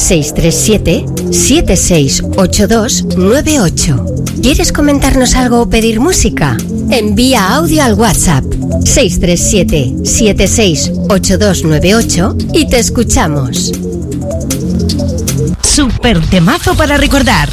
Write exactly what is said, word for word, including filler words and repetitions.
seis tres siete, siete seis ocho dos nueve ocho. ¿Quieres comentarnos algo o pedir música? Envía audio al WhatsApp seis tres siete, siete seis ocho dos nueve ocho y te escuchamos. Super temazo para recordar.